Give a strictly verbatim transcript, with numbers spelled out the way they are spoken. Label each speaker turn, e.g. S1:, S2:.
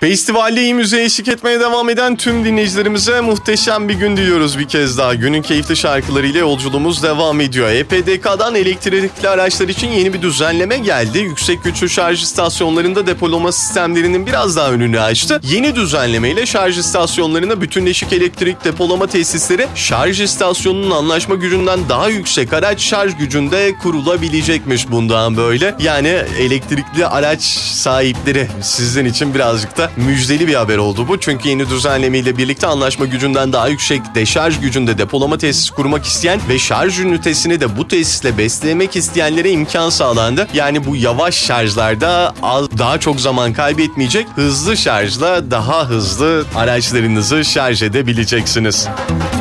S1: Festivalde iyi müziğe eşlik etmeye devam eden tüm dinleyicilerimize muhteşem bir gün diliyoruz bir kez daha. Günün keyifli şarkılarıyla yolculuğumuz devam ediyor. E P D K'dan elektrikli araçlar için yeni bir düzenleme geldi. Yüksek güçlü şarj istasyonlarında depolama sistemlerinin biraz daha önünü açtı. Yeni düzenlemeyle şarj istasyonlarına bütünleşik elektrik depolama tesisleri şarj istasyonunun anlaşma gücünden daha yüksek araç şarj gücünde kurulabilecekmiş bundan böyle. Yani elektrikli araç sahipleri, sizin için birazcık da müjdeli bir haber oldu bu. Çünkü yeni düzenlemeyle birlikte anlaşma gücünden daha yüksek deşarj gücünde depolama tesisi kurmak isteyen ve şarj ünitesini de bu tesisle beslemek isteyenlere imkan sağlandı. Yani bu yavaş şarjlarda az, daha çok zaman kaybetmeyecek, hızlı şarjla daha hızlı araçlarınızı şarj edebileceksiniz.